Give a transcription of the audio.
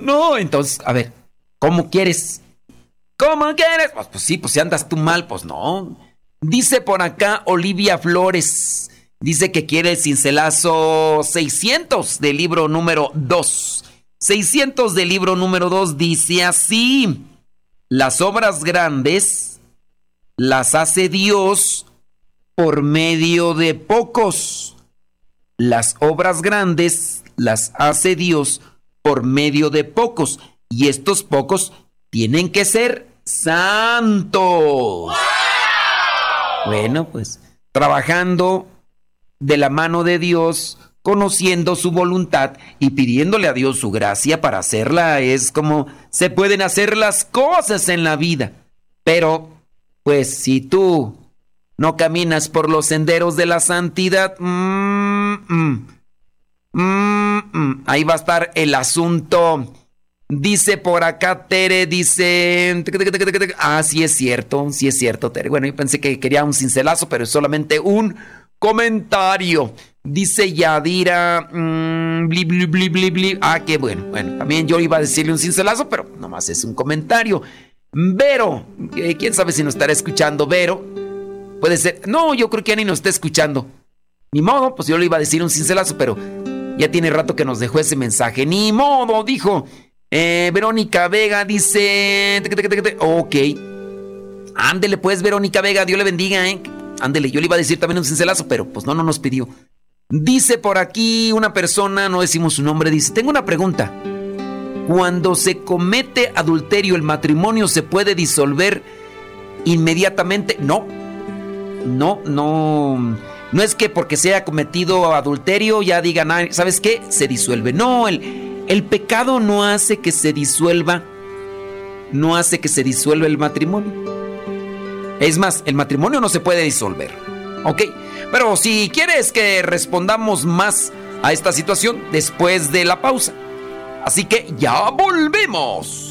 no. Entonces, a ver, ¿cómo quieres? ¿Cómo quieres? Pues sí, pues si andas tú mal, pues no. Dice por acá Olivia Flores. Dice que quiere el cincelazo 600 del libro número 2. 600 del libro número 2 dice así: las obras grandes las hace Dios por medio de pocos. Las obras grandes las hace Dios por medio de pocos. Y estos pocos tienen que ser santos. ¡Wow! Bueno, pues trabajando de la mano de Dios, conociendo su voluntad y pidiéndole a Dios su gracia para hacerla, es como se pueden hacer las cosas en la vida. Pero, pues si tú no caminas por los senderos de la santidad, ahí va a estar el asunto. Dice por acá Tere, dice... Ah, sí es cierto, Tere. Bueno, yo pensé que quería un cincelazo, pero es solamente un comentario. Dice Yadira... Ah, qué bueno. Bueno, también yo iba a decirle un cincelazo, pero nomás es un comentario. Vero, quién sabe si nos estará escuchando. Vero, puede ser... No, yo creo que ya ni nos está escuchando. Ni modo, pues yo le iba a decir un cincelazo, pero ya tiene rato que nos dejó ese mensaje. Ni modo, dijo... Verónica Vega dice... Ok. Ándele pues, Verónica Vega, Dios le bendiga, Ándele, yo le iba a decir también un cincelazo, pero pues no nos pidió. Dice por aquí una persona, no decimos su nombre, dice: tengo una pregunta. Cuando se comete adulterio, ¿el matrimonio se puede disolver inmediatamente? No es que porque se haya cometido adulterio ya digan, ¿sabes qué? Se disuelve. No, el pecado no hace que se disuelva el matrimonio. Es más, el matrimonio no se puede disolver. ¿Ok? Pero si quieres que respondamos más a esta situación después de la pausa. Así que ya volvemos.